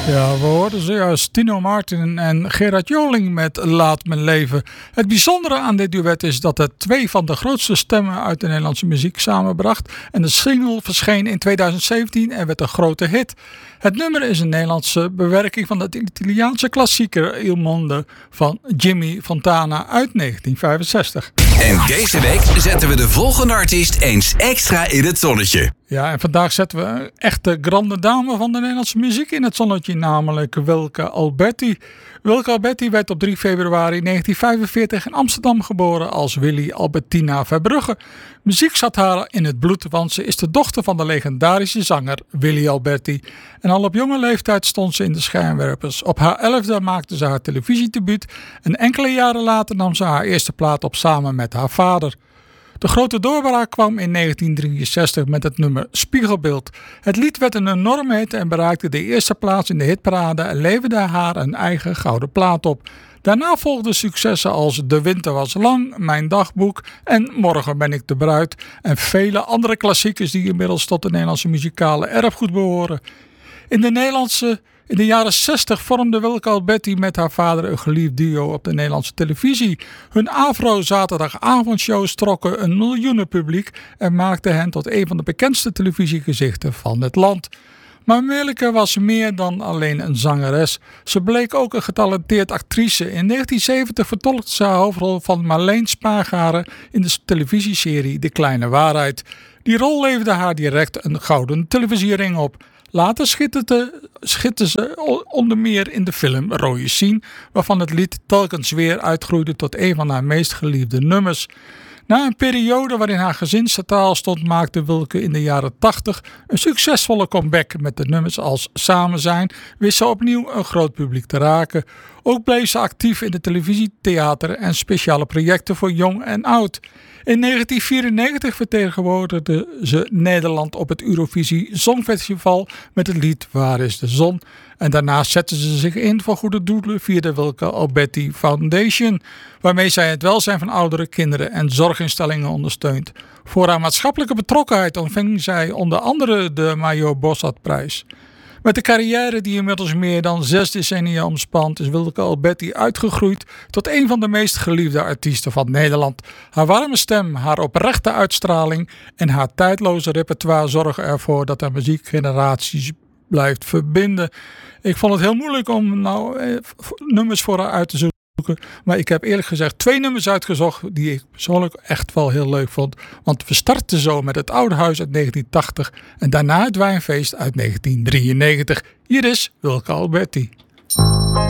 Ja, we hoorden zojuist Tino Martin en Gerard Joling met Laat Me Leven. Het bijzondere aan dit duet is dat het twee van de grootste stemmen uit de Nederlandse muziek samenbracht. En de single verscheen in 2017 en werd een grote hit. Het nummer is een Nederlandse bewerking van de Italiaanse klassieker Il Mondo van Jimmy Fontana uit 1965. En deze week zetten we de volgende artiest eens extra in het zonnetje. Ja, en vandaag zetten we een echte grande dame van de Nederlandse muziek in het zonnetje, namelijk Wilke Alberti. Wilke Alberti werd op 3 februari 1945 in Amsterdam geboren als Willy Albertina Verbrugge. Muziek zat haar in het bloed, want ze is de dochter van de legendarische zanger Willy Alberti. En al op jonge leeftijd stond ze in de schijnwerpers. Op haar 11e maakte ze haar televisiedebuut en enkele jaren later nam ze haar eerste plaat op samen met haar vader. De grote doorbraak kwam in 1963 met het nummer Spiegelbeeld. Het lied werd een enorme hit en bereikte de eerste plaats in de hitparade en leverde haar een eigen gouden plaat op. Daarna volgden successen als De Winter Was Lang, Mijn Dagboek en Morgen Ben ik de Bruid en vele andere klassiekers die inmiddels tot de Nederlandse muzikale erfgoed behoren. In de jaren 60 vormde Wilke Alberti met haar vader een geliefd duo op de Nederlandse televisie. Hun Afro-zaterdagavondshows trokken een miljoenenpubliek en maakten hen tot een van de bekendste televisiegezichten van het land. Maar Wilke was meer dan alleen een zangeres. Ze bleek ook een getalenteerd actrice. In 1970 vertolkte ze haar hoofdrol van Marleen Spaargaren in de televisieserie De Kleine Waarheid. Die rol leverde haar direct een gouden televisiering op. Later schitterde ze onder meer in de film Rode Sien, waarvan het lied telkens weer uitgroeide tot een van haar meest geliefde nummers. Na een periode waarin haar gezin centraal stond, maakte Wilke in de jaren 80 een succesvolle comeback met de nummers als Samen Zijn, wist ze opnieuw een groot publiek te raken. Ook bleef ze actief in de televisie, theater en speciale projecten voor jong en oud. In 1994 vertegenwoordigde ze Nederland op het Eurovisie Songfestival met het lied Waar is de Zon? En daarna zette ze zich in voor goede doelen via de Wilke Alberti Foundation, waarmee zij het welzijn van ouderen, kinderen en zorginstellingen ondersteunt. Voor haar maatschappelijke betrokkenheid ontving zij onder andere de Major Bossart-prijs. Met een carrière die inmiddels meer dan 6 decennia omspant, is Wilke Alberti uitgegroeid tot een van de meest geliefde artiesten van Nederland. Haar warme stem, haar oprechte uitstraling en haar tijdloze repertoire zorgen ervoor dat haar muziek generaties blijft verbinden. Ik vond het heel moeilijk om nummers voor haar uit te zoeken. Maar ik heb eerlijk gezegd 2 nummers uitgezocht die ik persoonlijk echt wel heel leuk vond. Want we starten zo met Het Oude Huis uit 1980 en daarna Het Wijnfeest uit 1993. Hier is Wilke Alberti.